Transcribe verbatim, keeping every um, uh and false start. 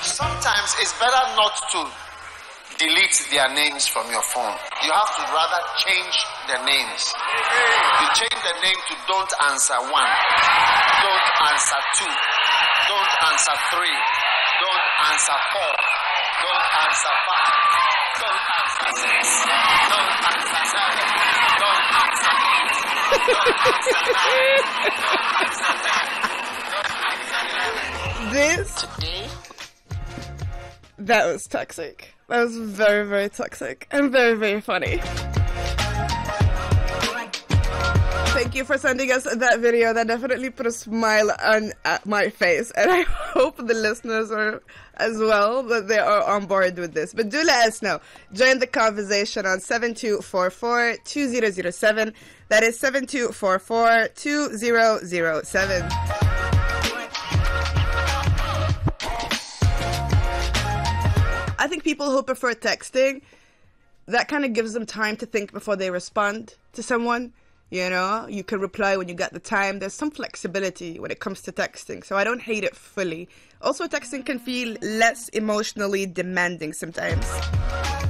Sometimes it's better not to delete their names from your phone. You have to rather change the names. You change the name to don't answer one, don't answer two, don't answer three, don't answer four, don't answer five, don't answer six, don't answer seven, don't answer eight, don't answer nine, don't answer ten, don't answer eleven. This Today, that was toxic. That was very, very toxic and very, very funny. Thank you for sending us that video. That definitely put a smile on uh, my face, and I hope the listeners are as well, that they are on board with this. But do let us know. Join the conversation on seven two four four, two zero zero seven. That is seven two four four, two zero zero seven. I think people who prefer texting, that kind of gives them time to think before they respond to someone. You know, you can reply when you got the time. There's some flexibility when it comes to texting, so I don't hate it fully. Also, texting can feel less emotionally demanding sometimes.